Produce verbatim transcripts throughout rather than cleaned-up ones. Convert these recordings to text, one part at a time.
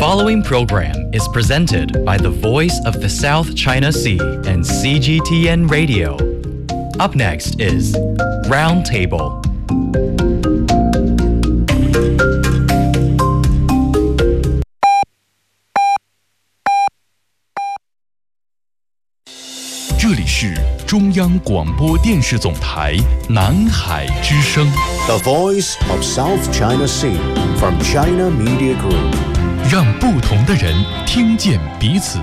following program is presented by the Voice of the South China Sea and C G T N Radio. Up next is Roundtable. 这里是中央广播电视总台南海之声 The Voice of South China Sea from China Media Group. 让不同的人听见彼此。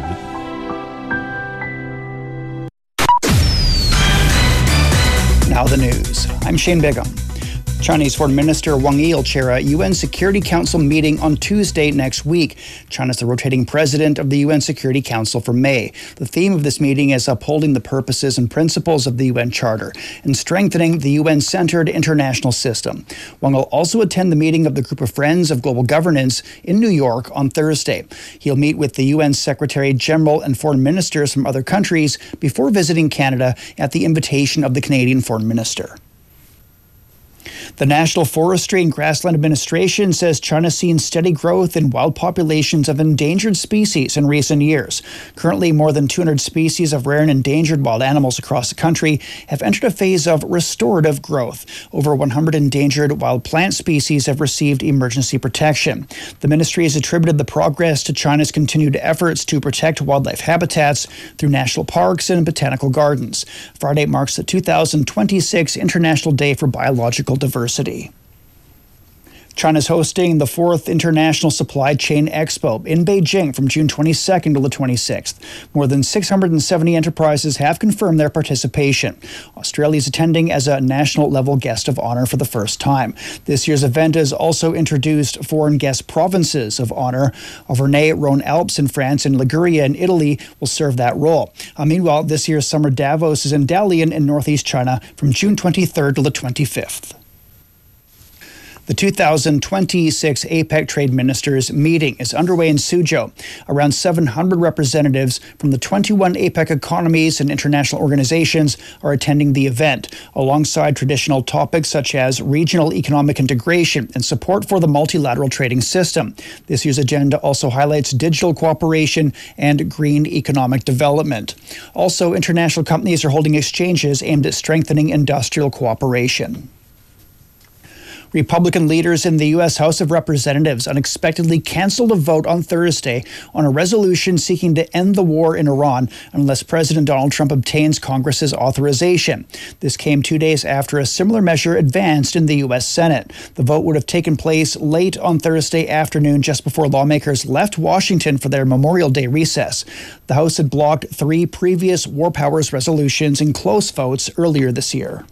Now the news. I'm Shane Bigham. Chinese Foreign Minister Wang Yi will chair a U N Security Council meeting on Tuesday next week. China's the rotating president of the U N Security Council for May. The theme of this meeting is upholding the purposes and principles of the U N Charter and strengthening the U N-centered international system. Wang will also attend the meeting of the Group of Friends of Global Governance in New York on Thursday. He'll meet with the U N Secretary General and foreign ministers from other countries before visiting Canada at the invitation of the Canadian Foreign Minister. The National Forestry and Grassland Administration says China's seen steady growth in wild populations of endangered species in recent years. Currently, more than two hundred species of rare and endangered wild animals across the country have entered a phase of restorative growth. Over one hundred endangered wild plant species have received emergency protection. The ministry has attributed the progress to China's continued efforts to protect wildlife habitats through national parks and botanical gardens. Friday marks the two thousand twenty-six International Day for Biological Diversity. China's hosting the fourth International Supply Chain Expo in Beijing from June twenty-second to the twenty-sixth. More than six hundred seventy enterprises have confirmed their participation. Australia is attending as a national-level guest of honor for the first time. This year's event has also introduced foreign guest provinces of honor. Auvergne-Rhône-Alpes in France and Liguria in Italy will serve that role. Uh, meanwhile, this year's Summer Davos is in Dalian in northeast China from June twenty-third to the twenty-fifth. The two thousand twenty-six APEC Trade Ministers meeting is underway in Suzhou. Around seven hundred representatives from the twenty-one APEC economies and international organizations are attending the event, alongside traditional topics such as regional economic integration and support for the multilateral trading system. This year's agenda also highlights digital cooperation and green economic development. Also, international companies are holding exchanges aimed at strengthening industrial cooperation. Republican leaders in the U S House of Representatives unexpectedly canceled a vote on Thursday on a resolution seeking to end the war in Iran unless President Donald Trump obtains Congress's authorization. This came two days after a similar measure advanced in the U S Senate. The vote would have taken place late on Thursday afternoon, just before lawmakers left Washington for their Memorial Day recess. The House had blocked three previous war powers resolutions in close votes earlier this year.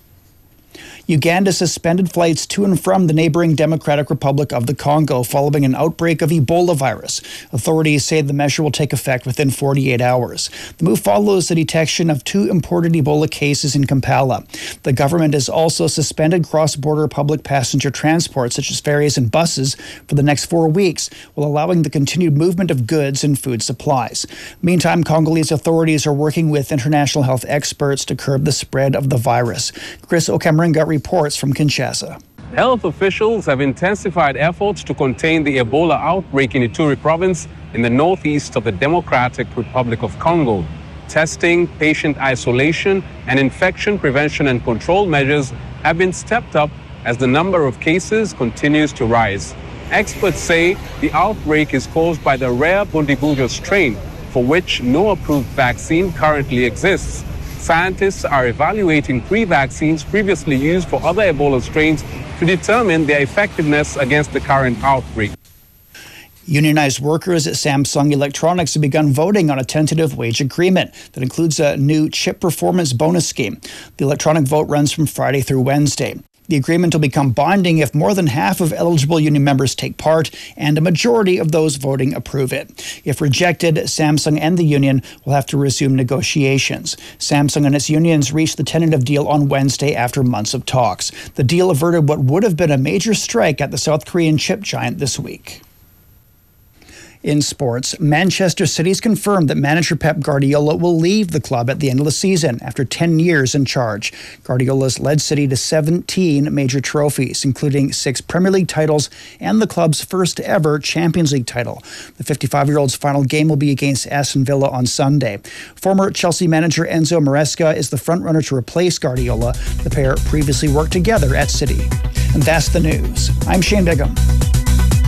Uganda suspended flights to and from the neighboring Democratic Republic of the Congo following an outbreak of Ebola virus. Authorities say the measure will take effect within forty-eight hours. The move follows the detection of two imported Ebola cases in Kampala. The government has also suspended cross-border public passenger transport, such as ferries and buses, for the next four weeks, while allowing the continued movement of goods and food supplies. Meantime, Congolese authorities are working with international health experts to curb the spread of the virus. Chris Okamringa reports from Kinshasa. Health officials have intensified efforts to contain the Ebola outbreak in Ituri province in the northeast of the Democratic Republic of Congo. Testing, patient isolation, and infection prevention and control measures have been stepped up as the number of cases continues to rise. Experts say the outbreak is caused by the rare Bundibugyo strain, for which no approved vaccine currently exists. Scientists are evaluating three vaccines previously used for other Ebola strains to determine their effectiveness against the current outbreak. Unionized workers at Samsung Electronics have begun voting on a tentative wage agreement that includes a new chip performance bonus scheme. The electronic vote runs from Friday through Wednesday. The agreement will become binding if more than half of eligible union members take part and a majority of those voting approve it. If rejected, Samsung and the union will have to resume negotiations. Samsung and its unions reached the tentative deal on Wednesday after months of talks. The deal averted what would have been a major strike at the South Korean chip giant this week. In sports, Manchester City's confirmed that manager Pep Guardiola will leave the club at the end of the season after ten years in charge. Guardiola's led City to seventeen major trophies, including six Premier League titles and the club's first ever Champions League title. The fifty-five-year-old's final game will be against Aston Villa on Sunday. Former Chelsea manager Enzo Maresca is the frontrunner to replace Guardiola. The pair previously worked together at City. And that's the news. I'm Shane Bigham.